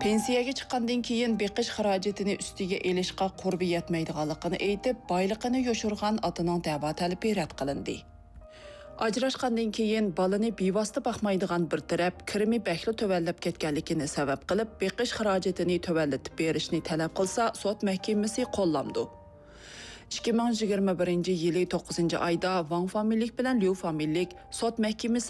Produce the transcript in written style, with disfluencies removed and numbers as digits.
Pensiyaga chiqqandan keyin beqish xarajatini ustiga elishqa qurbi yetmaydiganligini aytib, boyligini yoshirgan otaning da'vo talabi rad qilindi. Ajrashqandan keyin balani bevosita boqmaydigan bir taraf kirimi bakli tövallab ketganligini sabab qilib, beqish xarajatini tövallitib berishni talab qilsa, sud mahkamasi qo'llamdi. 2021 yili 9 ayda Wang familiyalik bilan Liu familiyalik sud mahkamasi